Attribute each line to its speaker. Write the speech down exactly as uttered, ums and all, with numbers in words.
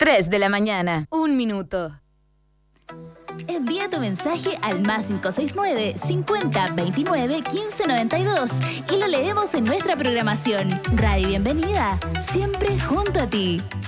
Speaker 1: tres de la mañana, un minuto.
Speaker 2: Envía tu mensaje al más cinco seis nueve, cincuenta, veintinueve, quince, noventa y dos y lo leemos en nuestra programación. Radio Bienvenida, siempre junto a ti.